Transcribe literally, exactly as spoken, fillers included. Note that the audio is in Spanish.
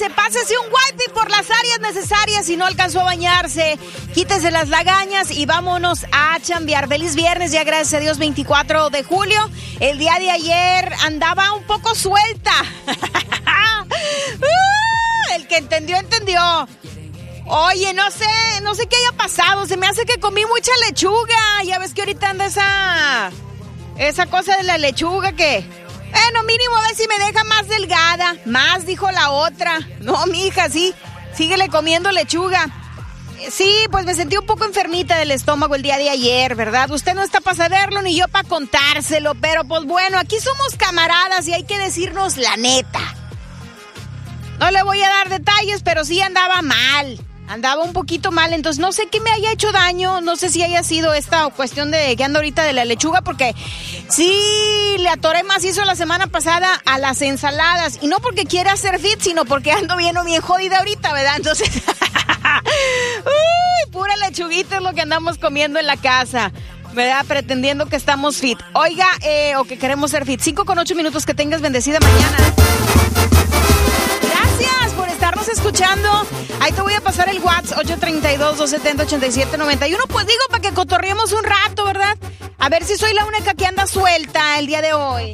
dice, pásese un wipe por las áreas necesarias si no alcanzó a bañarse. Quítese las lagañas y vámonos a chambear. Feliz viernes, ya gracias a Dios, veinticuatro de julio. El día de ayer andaba un poco suelta. El que entendió, entendió. Oye, no sé, no sé qué haya pasado. Se me hace que comí mucha lechuga. Ya ves que ahorita anda esa, esa cosa de la lechuga que... Bueno, mínimo a ver si me deja más delgada. Más, dijo la otra. No, mija, sí, síguele comiendo lechuga. Sí, pues me sentí un poco enfermita del estómago el día de ayer, ¿verdad? Usted no está para saberlo ni yo para contárselo, pero pues bueno, aquí somos camaradas y hay que decirnos la neta. No le voy a dar detalles, pero sí andaba mal. Andaba un poquito mal, entonces no sé qué me haya hecho daño, no sé si haya sido esta cuestión de que ando ahorita de la lechuga, porque sí le atoré macizo la semana pasada a las ensaladas, y no porque quiera hacer fit, sino porque ando bien o bien jodida ahorita, ¿verdad? Entonces, uy, pura lechuguita es lo que andamos comiendo en la casa, ¿verdad? Pretendiendo que estamos fit. Oiga, eh, o que queremos ser fit. Cinco con ocho minutos, que tengas bendecida mañana. Gracias por estarnos escuchando. Ahí te voy a pasar el WhatsApp ocho tres dos, dos siete cero, ocho siete nueve uno. Pues digo, para que cotorreemos un rato, ¿verdad? A ver si soy la única que anda suelta el día de hoy.